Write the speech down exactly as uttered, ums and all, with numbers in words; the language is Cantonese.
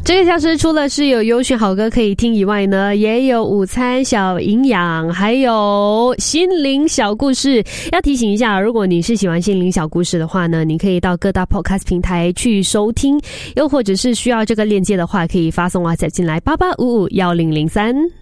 这个小时除了是有优选好歌可以听以外呢，也有午餐小营养，还有心灵小故事。要提醒一下，如果你是喜欢心灵小故事的话呢，你可以到各大 podcast 平台去收听，又或者是需要这个链接的话，可以发送 WhatsApp 进来八八五五一零零三。